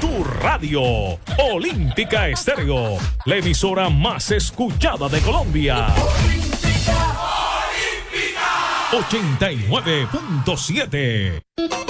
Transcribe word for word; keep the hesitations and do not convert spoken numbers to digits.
tu radio. Olímpica Estéreo, la emisora más escuchada de Colombia. Olímpica, Olímpica. ochenta y nueve punto siete.